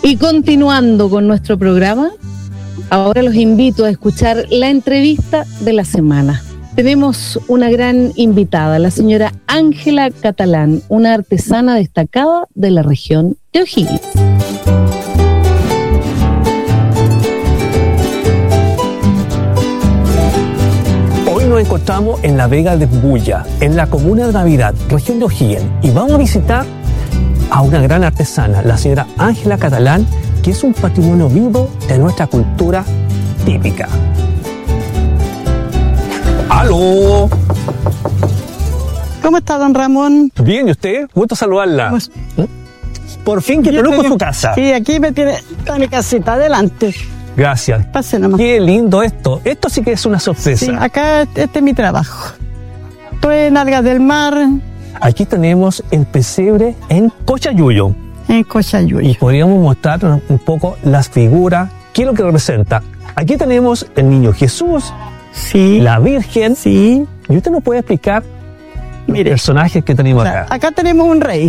Y continuando con nuestro programa, ahora los invito a escuchar la entrevista de la semana. Tenemos una gran invitada, la señora Ángela Catalán, una artesana destacada de la región de O'Higgins. Hoy nos encontramos en la Vega de Pupuya, en la comuna de Navidad, región de O'Higgins, y vamos a visitar a una gran artesana, la señora Ángela Catalán, que es un patrimonio vivo de nuestra cultura típica. ¡Aló! ¿Cómo está, don Ramón? Bien, ¿y usted? Gusto saludarla. Pues, Por fin que conozco su casa. Sí, aquí me tiene está mi casita, adelante. Gracias. Pase nomás. Qué lindo esto. Esto sí que es una sorpresa. Sí, acá este es mi trabajo. Estoy en Algas del Mar, Aquí tenemos el pesebre en Cochayuyo. en Cochayuyo. Y podríamos mostrar un poco las figuras, qué es lo que representa. Aquí tenemos el niño Jesús, Sí. la Virgen. Sí. ¿Y usted nos puede explicar los Mire. personajes que tenemos O sea, acá? acá tenemos un rey.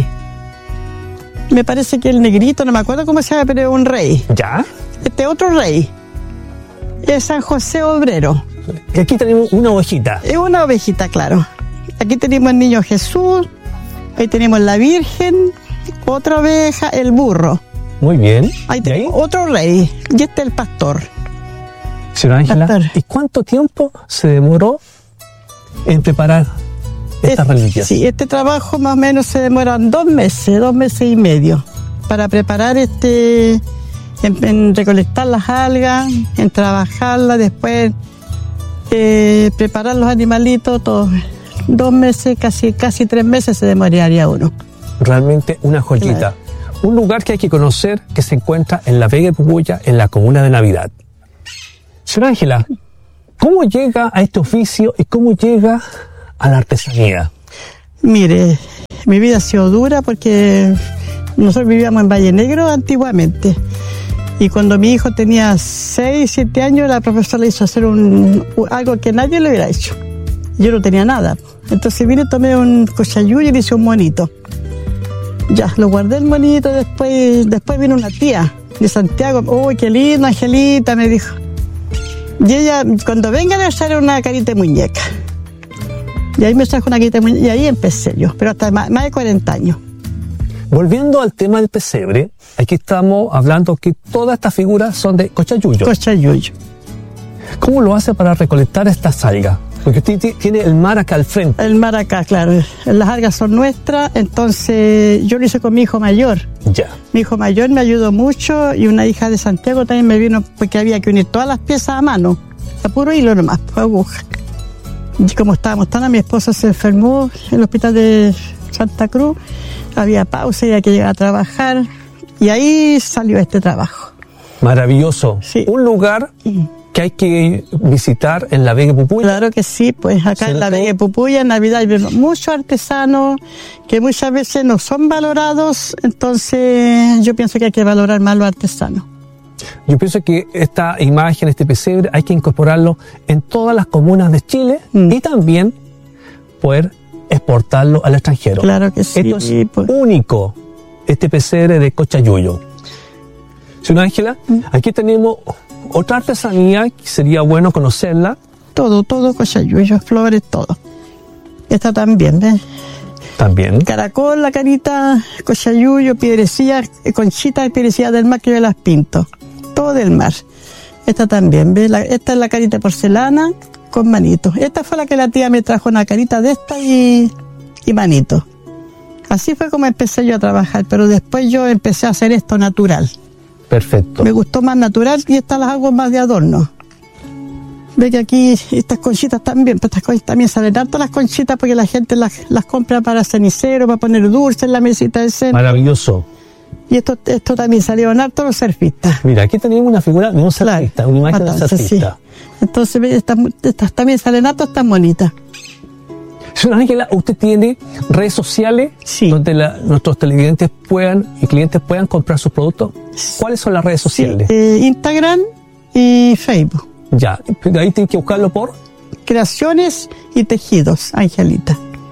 Me parece que el negrito, no me acuerdo cómo se llama, pero es un rey. ¿Ya? Este otro rey es San José Obrero. Y aquí tenemos una ovejita. Es una ovejita, claro. Aquí tenemos el niño Jesús, ahí tenemos la Virgen, otra oveja, el burro. Muy bien. Ahí ¿Y ahí? tenemos otro rey, y este es el pastor. Señora Ángela, Pastor. ¿y cuánto tiempo se demoró en preparar estas reliquias? Sí, este trabajo más o menos se demora 2 meses y medio, para preparar en recolectar las algas, en trabajarlas, después preparar los animalitos, todo. 2 meses, casi 3 meses se demoraría uno. Realmente una joyita. Claro. Un lugar que hay que conocer, que se encuentra en la Vega de Pupuya, en la comuna de Navidad. Señora Ángela, ¿cómo llega a este oficio y cómo llega a la artesanía? Mire, mi vida ha sido dura porque nosotros vivíamos en Valle Negro antiguamente. Y cuando mi hijo tenía 6, 7 años, la profesora le hizo hacer algo que nadie le hubiera hecho. Yo no tenía nada. Entonces vine, tomé un cochayuyo y le hice un monito. Ya, lo guardé el monito, después vino una tía de Santiago. ¡Uy, qué lindo, Angelita!, me dijo. Y ella, cuando venga, le traer una carita de muñeca. Y ahí me trajo una carita de muñeca y ahí empecé yo, pero hasta más de 40 años. Volviendo al tema del pesebre, aquí estamos hablando que todas estas figuras son de Cochayuyo. Cochayuyo. ¿Cómo lo hace para recolectar estas algas? Porque usted tiene el mar acá al frente. El mar acá, claro. Las algas son nuestras, entonces yo lo hice con mi hijo mayor. Ya. Mi hijo mayor me ayudó mucho y una hija de Santiago también me vino porque había que unir todas las piezas a mano, a puro hilo nomás, por aguja. Y como estábamos tan, mi esposa se enfermó en el hospital de Santa Cruz, había pausa y había que llegar a trabajar y ahí salió este trabajo. Maravilloso. Sí. Un lugar que hay que visitar en la Vega de Pupuya. Claro que sí, pues acá en la Vega de Pupuya, en Navidad, hay muchos artesanos que muchas veces no son valorados, entonces yo pienso que hay que valorar más los artesanos. Yo pienso que esta imagen, este pesebre, hay que incorporarlo en todas las comunas de Chile y también poder exportarlo al extranjero. Claro que sí. Esto es pues. único, este pesebre de Cochayuyo. Señora Ángela, aquí tenemos otra artesanía que sería bueno conocerla. Todo Cochayuyo, flores, todo. Esta también, ¿ves? También. Caracol, la carita, Cochayuyo, piedrecillas, conchitas de piedrecillas del mar que yo las pinto. Todo del mar. Esta también, ¿ves? Esta es la carita de porcelana con manitos. Esta fue la que la tía me trajo, una carita de esta y manitos. Así fue como empecé yo a trabajar, pero después yo empecé a hacer esto natural. Perfecto. Me gustó más natural y estas las hago más de adorno. Ve que aquí estas conchitas también, pues estas conchitas también salen harto las conchitas porque la gente las compra para cenicero, para poner dulce en la mesita de cena. Maravilloso. Y esto también salieron harto los surfistas. Mira, aquí tenemos una figura de un surfista, Claro, una imagen de un entonces, surfista. sí. Entonces, ve, estas también salen harto, están bonitas. Señora Ángela, ¿usted tiene redes sociales Sí. donde nuestros televidentes y clientes puedan comprar sus productos? ¿Cuáles son las redes sociales? Instagram y Facebook. Ya, de ahí tienen que buscarlo por... Creaciones y tejidos, Angelita.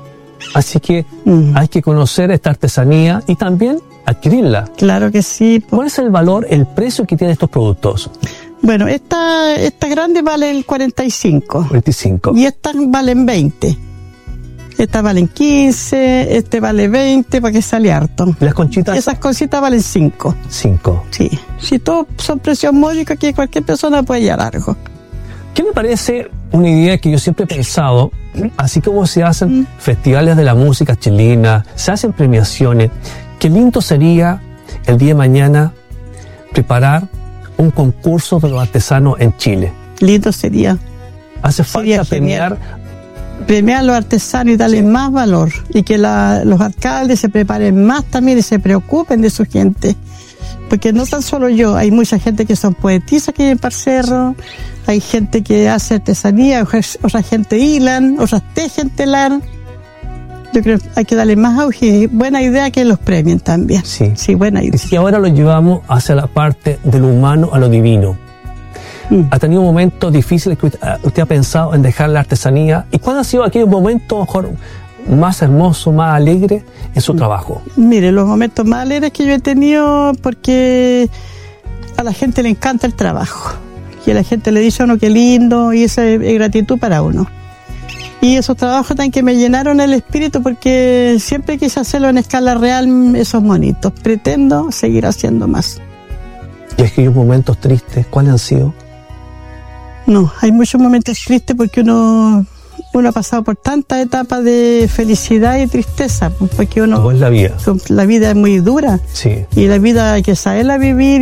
Así que hay que conocer esta artesanía y también adquirirla. Claro que sí. ¿Cuál es el valor, el precio que tienen estos productos? Bueno, esta grande vale el 45. 25. Y estas valen 20. Estas valen 15, este vale 20 porque sale harto. ¿Las conchitas? Esas cositas valen 5. 5. Sí. Si todos son precios módicos que cualquier persona puede llevar algo. ¿Qué me parece una idea que yo siempre he pensado? Así como se hacen festivales de la música chilena, se hacen premiaciones, qué lindo sería el día de mañana preparar un concurso de los artesanos en Chile. Lindo sería. Hace falta premiar a los artesanos y darles más valor. Y que los alcaldes se preparen más también y se preocupen de su gente. Porque no tan solo yo, hay mucha gente que son poetisas que viven para el cerro, hay gente que hace artesanía, otra gente hilan, otras tejen telar. Yo creo que hay que darle más auge y buena idea que los premien también. Sí, buena idea. Y si ahora lo llevamos hacia la parte de lo humano a lo divino. ¿Ha tenido momentos difíciles que usted ha pensado en dejar la artesanía? ¿Y cuál ha sido aquel momento mejor más hermoso, más alegre en su trabajo? Mire, los momentos más alegres que yo he tenido porque a la gente le encanta el trabajo. Y a la gente le dice a uno qué lindo y esa es gratitud para uno. Y esos trabajos también que me llenaron el espíritu porque siempre quise hacerlo en escala real, esos monitos. Pretendo seguir haciendo más. ¿Y aquellos momentos tristes, cuáles han sido? No, hay muchos momentos tristes porque uno ha pasado por tantas etapas de felicidad y tristeza, porque ¿Cómo es la vida? La vida es muy dura. Sí. Y la vida hay que saberla vivir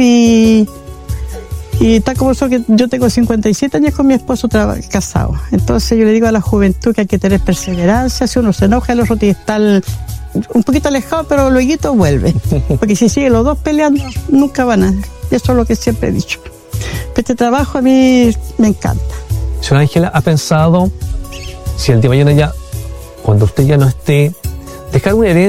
y está como eso que yo tengo 57 años con mi esposo casado. Entonces yo le digo a la juventud que hay que tener perseverancia. Si uno se enoja, el otro tiene que estar un poquito alejado, pero luego vuelve. Porque si siguen los dos peleando, nunca van a... Eso es lo que siempre he dicho. Este trabajo a mí me encanta. Señora Ángela, ¿ha pensado, si el día de mañana ya, cuando usted ya no esté, dejar una herencia